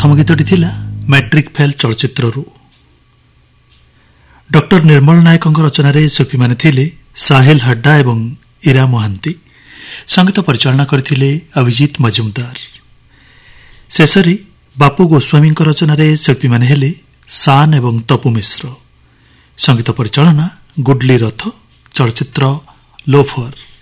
प्रथम गीतटी थिला matric fail चलचित्ररू। Doctor निर्मल नायक रचना शिल्पी माने थिले साहिल हड्डा एवं इरा महांती। संगीत परिचालना करथिले अभिजीत मजुमदार। शेषरी बापू गोस्वामी रचना शिल्पी माने हेले शान एवं तपु मिश्र। संगीत परिचालना गुडली रथ। चलचित्र लोफर।